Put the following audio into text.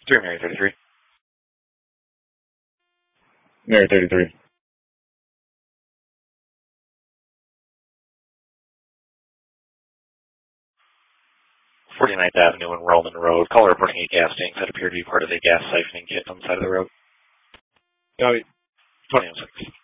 3 Mary 33. Mary 33. 49th Avenue and Roman Road. Caller reporting a gas tank that appeared to be part of a gas siphoning kit on the side of the road. Copy. 2006.